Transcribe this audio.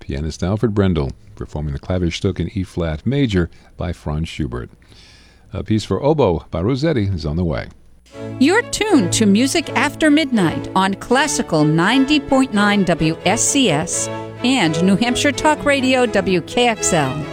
pianist Alfred Brendel performing the Klavierstück in E-flat major by Franz Schubert. A piece for oboe by Rossetti is on the way. You're tuned to Music After Midnight on Classical 90.9 WSCS and New Hampshire Talk Radio WKXL.